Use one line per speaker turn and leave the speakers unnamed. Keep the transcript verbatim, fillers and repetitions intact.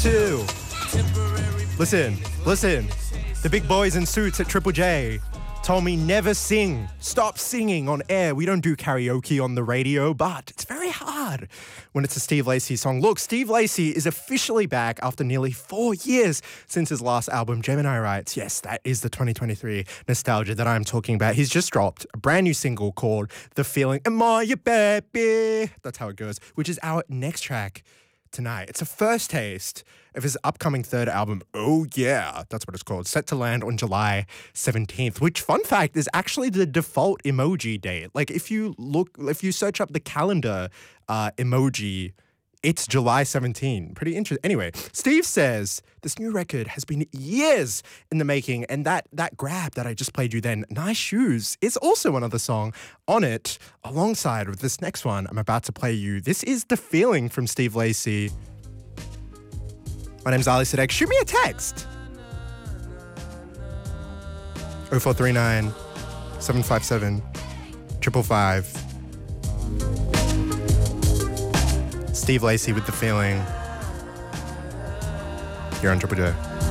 two. Listen, listen. The big boys in suits at Triple J told me never sing. Stop singing on air. We don't do karaoke on the radio, but it's very hard when it's a Steve Lacy song. Look, Steve Lacy is officially back after nearly four years since his last album, Gemini Writes. Yes, that is the twenty twenty-three nostalgia that I'm talking about. He's just dropped a brand new single called The Feeling. Am I your baby? That's how it goes, which is our next track tonight. It's a first taste of his upcoming third album, Oh Yeah, that's what it's called, set to land on July seventeenth, which, fun fact, is actually the default emoji date. Like, if you look, if you search up the calendar uh, emoji, it's July seventeenth. Pretty interesting. Anyway, Steve says this new record has been years in the making, and that that grab that I just played you then, Nice Shoes, is also another song on it, alongside with this next one I'm about to play you. This is The Feeling from Steve Lacy. My name's Ali Sadek. Shoot me a text. oh four three nine, seven five seven, five five five. Steve Lacy with The Feeling. Here on Triple J.